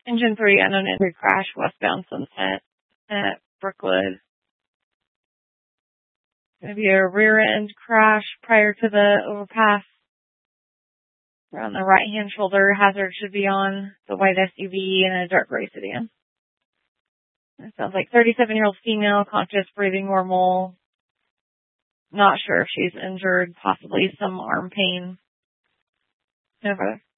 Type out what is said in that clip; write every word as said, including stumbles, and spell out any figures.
Engine three, unknown injury crash, westbound Sunset at Brookwood. Going to be a rear end crash prior to the overpass. On the right hand shoulder, hazard should be on the white S U V and a dark gray sedan. It sounds like thirty-seven year old female, conscious, breathing normal. Not sure if she's injured, possibly some arm pain. No further.